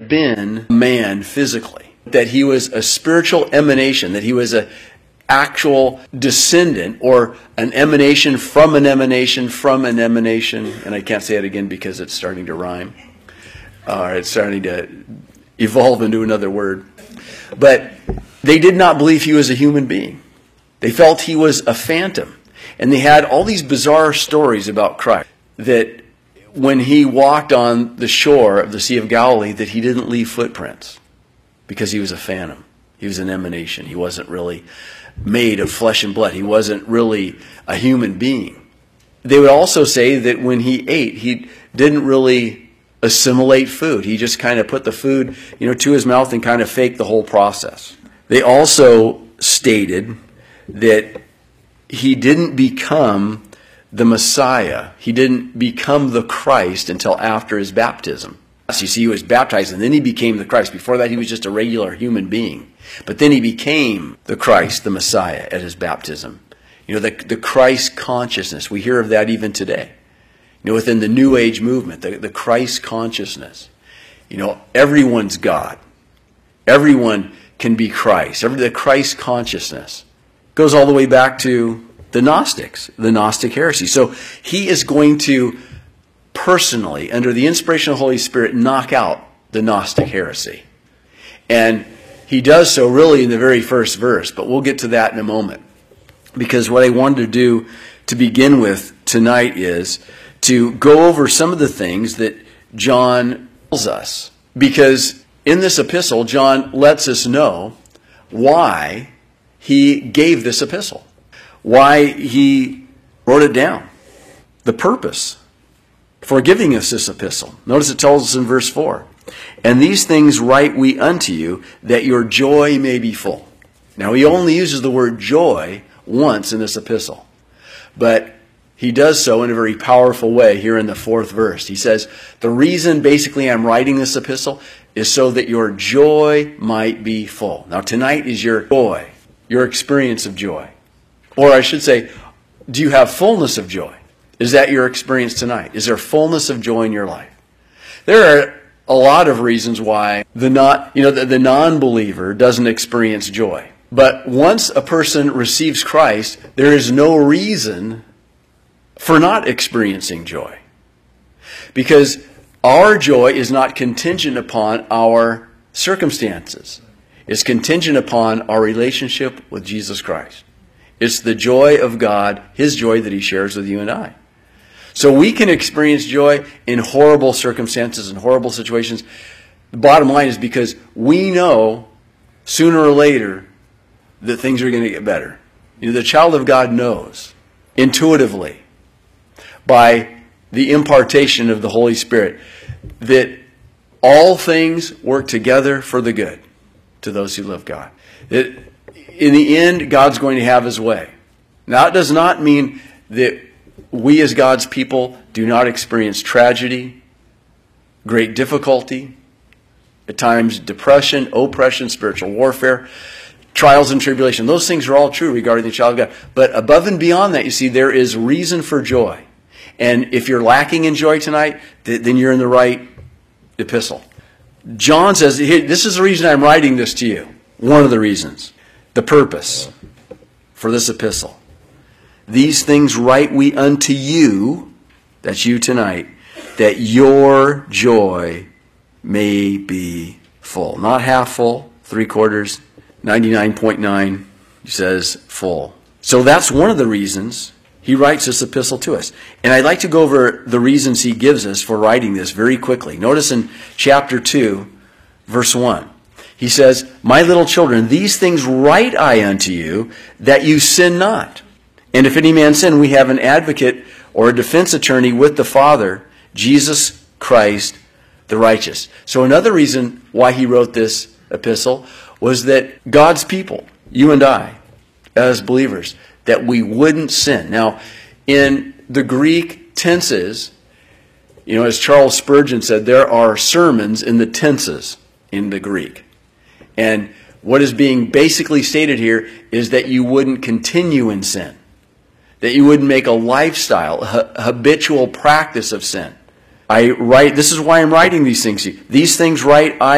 yet been a man physically, that he was a spiritual emanation, that he was an actual descendant or an emanation from an emanation from an emanation. And I can't say it again because it's starting to rhyme. It's starting to evolve into another word. But they did not believe he was a human being. They felt he was a phantom. And they had all these bizarre stories about Christ, that when he walked on the shore of the Sea of Galilee, that he didn't leave footprints because he was a phantom. He was an emanation. He wasn't really made of flesh and blood. He wasn't really a human being. They would also say that when he ate, he didn't really assimilate food. He just kind of put the food, to his mouth and kind of faked the whole process. They also stated that he didn't become the Messiah. He didn't become the Christ until after his baptism. You see, he was baptized and then he became the Christ. Before that, he was just a regular human being. But then he became the Christ, the Messiah, at his baptism. The Christ consciousness. We hear of that even today. Within the New Age movement, the Christ consciousness. Everyone's God. Everyone can be Christ. The Christ consciousness goes all the way back to the Gnostics, the Gnostic heresy. So he is going to personally, under the inspiration of the Holy Spirit, knock out the Gnostic heresy. And he does so really in the very first verse, but we'll get to that in a moment. Because what I wanted to do to begin with tonight is to go over some of the things that John tells us. Because in this epistle, John lets us know why he gave this epistle, why he wrote it down, the purpose for giving us this epistle. Notice it tells us in verse 4, "And these things write we unto you, that your joy may be full." Now he only uses the word joy once in this epistle, but he does so in a very powerful way here in the 4th verse. He says, the reason basically I'm writing this epistle is so that your joy might be full. Now tonight is your joy, your experience of joy. Or I should say, do you have fullness of joy? Is that your experience tonight? Is there fullness of joy in your life? There are a lot of reasons why the non-believer doesn't experience joy. But once a person receives Christ, there is no reason for not experiencing joy. Because our joy is not contingent upon our circumstances. It's contingent upon our relationship with Jesus Christ. It's the joy of God, His joy that He shares with you and I. So we can experience joy in horrible circumstances and horrible situations. The bottom line is because we know sooner or later that things are going to get better. The child of God knows intuitively by the impartation of the Holy Spirit that all things work together for the good to those who love God. That in the end, God's going to have His way. Now, it does not mean that we as God's people do not experience tragedy, great difficulty, at times depression, oppression, spiritual warfare, trials and tribulation. Those things are all true regarding the child of God. But above and beyond that, you see, there is reason for joy. And if you're lacking in joy tonight, then you're in the right epistle. John says, this is the reason I'm writing this to you. One of the reasons. The purpose for this epistle. These things write we unto you, that's you tonight, that your joy may be full. Not half full, 3/4, 99.9, he says full. So that's one of the reasons he writes this epistle to us. And I'd like to go over the reasons he gives us for writing this very quickly. Notice in chapter 2, verse 1. He says, "My little children, these things write I unto you, that you sin not. And if any man sin, we have an advocate or a defense attorney with the Father, Jesus Christ the righteous." So another reason why he wrote this epistle was that God's people, you and I, as believers, that we wouldn't sin. Now, in the Greek tenses, as Charles Spurgeon said, there are sermons in the tenses in the Greek. And what is being basically stated here is that you wouldn't continue in sin. That you wouldn't make a lifestyle, a habitual practice of sin. This is why I'm writing these things to you. These things write I